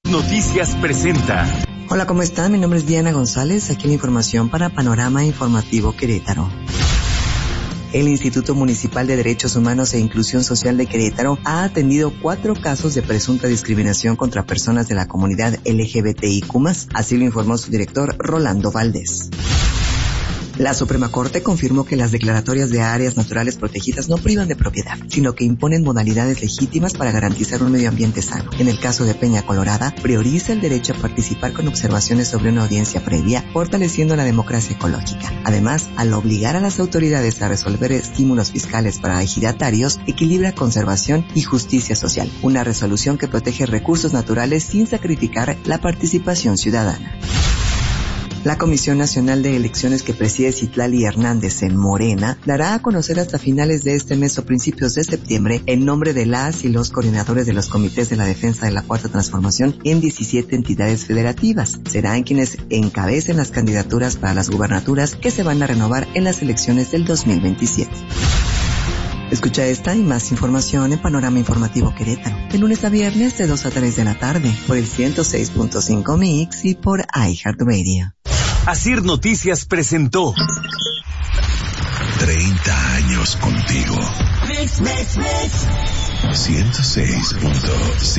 Noticias presenta. Hola, ¿cómo están? Mi nombre es Diana González, aquí la información para Panorama Informativo Querétaro. El Instituto Municipal de Derechos Humanos e Inclusión Social de Querétaro ha atendido 4 casos de presunta discriminación contra personas de la comunidad LGBTIQ+, así lo informó su director Rolando Valdés. La Suprema Corte confirmó que las declaratorias de áreas naturales protegidas no privan de propiedad, sino que imponen modalidades legítimas para garantizar un medio ambiente sano. En el caso de Peña Colorada, prioriza el derecho a participar con observaciones sobre una audiencia previa, fortaleciendo la democracia ecológica. Además, al obligar a las autoridades a resolver estímulos fiscales para ejidatarios, equilibra conservación y justicia social. Una resolución que protege recursos naturales sin sacrificar la participación ciudadana. La Comisión Nacional de Elecciones que preside Citlali Hernández en Morena dará a conocer hasta finales de este mes o principios de septiembre el nombre de las y los coordinadores de los comités de la defensa de la Cuarta Transformación en 17 entidades federativas. Serán quienes encabecen las candidaturas para las gubernaturas que se van a renovar en las elecciones del 2027. Escucha esta y más información en Panorama Informativo Querétaro, de lunes a viernes de 2 a 3 de la tarde, por el 106.5 Mix y por iHeartRadio. Asir Noticias presentó 30 años contigo. 106.5